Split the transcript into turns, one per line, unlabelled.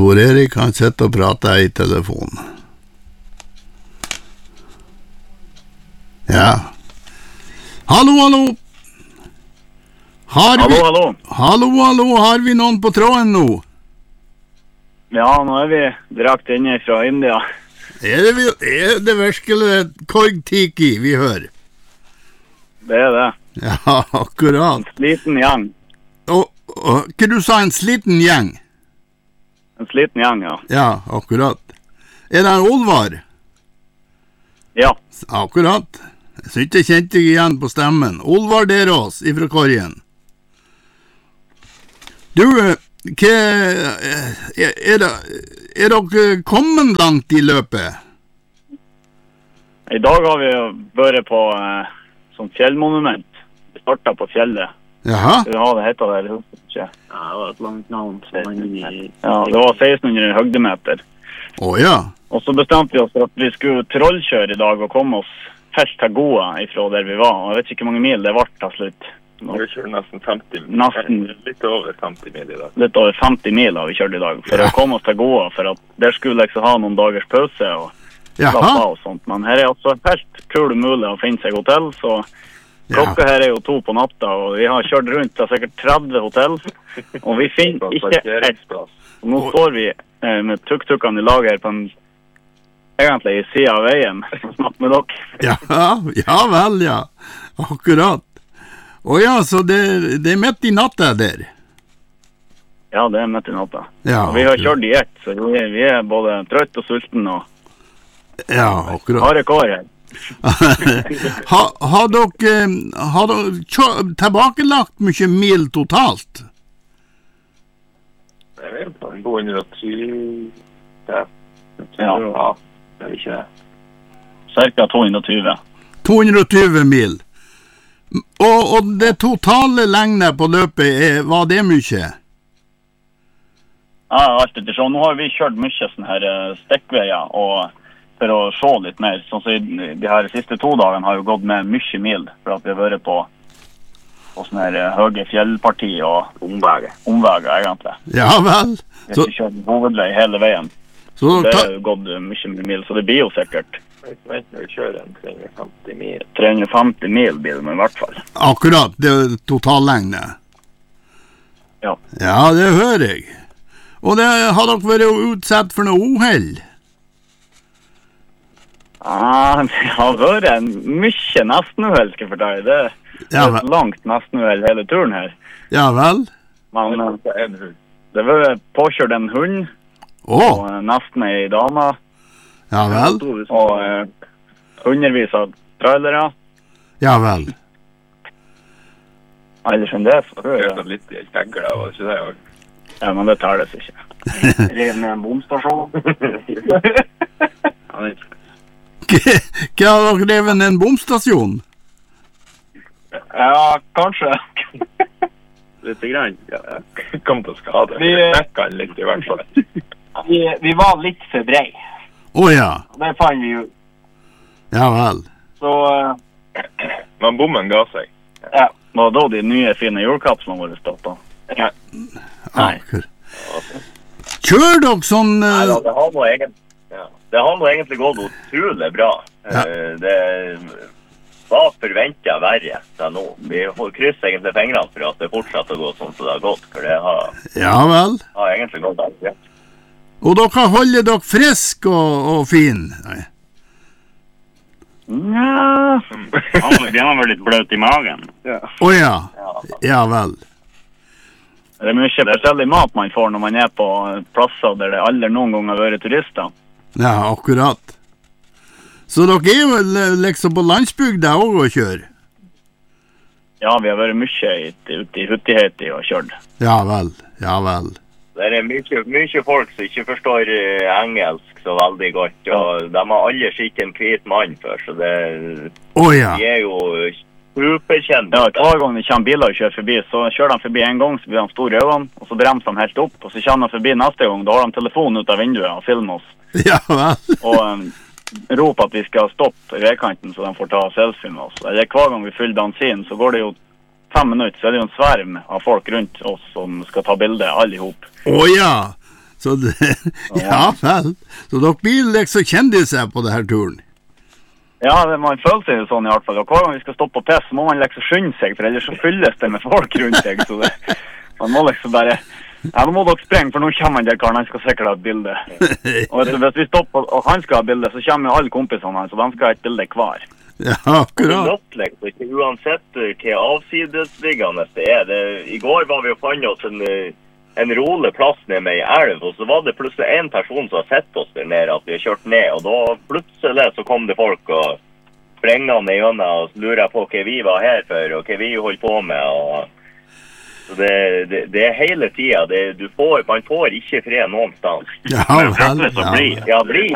Tor Erik, han sitter og prater i telefon. Ja. Hallo, hallo. Hallo, har vi noen på tråden nå?
Ja, nå er vi direkte inne fra India.
Er det virkelig Korg-Tiki vi hører?
Det er det.
Ja, akkurat.
En sliten gjeng.
Hva du sa, en sliten gjeng?
En sliten gjeng, ja.
Ja, akkurat. Er det en Olvar?
Ja.
Akkurat. Jeg synes ikke jeg kjente deg igjen på stemmen. Olvar Derås ifra Korgen. Du, er dere kommet langt i løpet?
I dag har vi vært på sånn fjellmonument. Vi startet på fjellet.
Jaha?
Hva det heter det, eller husker ikke?
Ja, det var et langt navn.
Ja, det var 1600 høgdemeter.
Ja.
Og så bestemte vi oss for at vi skulle trollkjøre i dag og komme oss helt til Goa ifra der vi var. Og jeg vet ikke hvor mange mil det ble til slutt.
Vi kjørte nesten 50
mil.
Litt over 50 mil i dag.
Litt over 50 mil har vi kjørt i dag, for å komme oss til Goa, for at der skulle liksom ha noen dagers pause og slappe av og sånt. Men her er altså helt kul mulig å finne seg hotell, så klokka her er jo 2 på natta, og vi har kjørt rundt til sikkert 30 hotell, og vi finner ikke ett plass. Nå står vi med tuk-tukene i lag her på en, egentlig i siden av veien, og snakker med dere.
Ja vel, ja. Akkurat. Ja, så det er midt i natta der?
Ja, det er midt i natta.
Ja,
og vi har kjørt i ett, så vi er både trøtt og sulten og
akkurat.
Har rekord her.
Har dere tilbakelagt mye mil totalt?
Jeg vet på 220.
Ja,
det er ikke det.
Cirka 220.
220 mil. Og det totale lengden på løpet, var det mye?
Ja, alt etter sånn. Nå har vi kjørt mye sånne her stikkveier, og for å se litt mer, sånn så de her siste 2 dagene har jo gått med mye mil, for at vi har vært på sånne her høye fjellparti og omveger egentlig.
Ja vel.
Vi har kjørt hovedvei hele veien. Så det har jo gått mye mil, så det blir jo sikkert.
Vent når vi kjører en 350 mil.
350 mil blir det med i hvert fall.
Akkurat, det er totallengde.
Ja.
Ja, det hører jeg. Og det har dere vært utsatt for noe uheld?
Det har vært mye nestenuheld, skal jeg fortelle. Det er et langt nestenuheld hele turen her.
Ja vel.
Men det var påkjørt en hund, og nesten ei dame.
Ja vel.
Og hundrevis av trailere.
Ja vel.
Ellers enn det, så
det er litt i et begler, var det ikke det?
Ja, men det tales ikke. Rev med en bomstasjon.
Hva har dere revet en bomstasjon?
Ja, kanskje.
Litt grann. Ja, kom til å skade. Vi nekket den litt i hvert fall.
Vi var litt for brei.
Ja.
Det fant vi jo.
Ja vel.
Så...
Men bommen ga seg.
Ja, det var da de nye fine jordkapslene våre stoppet. Ja.
Nei. Kjør dere sånn...
Nei, det har nå egentlig gått utrolig bra. Det var forventet verre til nå. Vi får krysse egentlig fingrene for at det fortsetter å gå sånn som det har gått, for det har egentlig gått alt rett.
Og dere holder dere frisk og fin? Nei.
Ja, de har vært litt bløt i magen.
Ja vel.
Det er mye forskjellig mat man får når man er på plasser der det aldri noen gang har vært turister.
Ja, akkurat. Så dere er jo liksom på landsbygda også å kjøre?
Ja, vi har vært mye ute i Huttigheti og kjørt.
Ja vel.
Det er mye folk som ikke forstår engelsk så veldig godt, og de har alle skitt en hvit mann før, så de er jo superkjente.
Ja, hver gang det kommer biler og kjører forbi, så kjører de forbi en gang, så blir de store i øynene, og så bremser de helt opp, og så kommer de forbi neste gang, da har de telefonen ut av vinduet og filmer oss.
Ja vel.
Og roper at vi skal stoppe i veikanten, så de får ta selfie med oss. Eller hver gang vi fyller bensin, så går det jo 5 minutter, så er det jo en sverm av folk rundt oss som skal ta bilder, alle ihop.
Ja, Så det, ja vel. Så dere blir liksom kjendiser på det her turen?
Ja, man føler seg jo sånn i hvert fall. Og hver gang vi skal stoppe på piss, så må man liksom skynde seg, for ellers så fylles det med folk rundt seg. Så det, man må liksom bare... Ja, nå må dere sprenge, for nå kommer han der karen, han skal sikkert ha et bilde. Og vet du, hvis vi stopper, og han skal ha bilde, så kommer jo alle kompisene hans, så de skal ha et bilde hver.
Ja, akkurat.
Ikke uansett hva avsidesliggende det er. I går var vi og fant oss en rolig plass ned med en elv, og så var det plutselig en person som har sett oss der nede, at vi har kjørt ned, og da plutselig så kom det folk og sprengende gjennom og lurer på hva vi var her for, og hva vi holdt på med, og så det er hele tiden, man får ikke fred noen sted.
Ja, vel.
Ja, bli.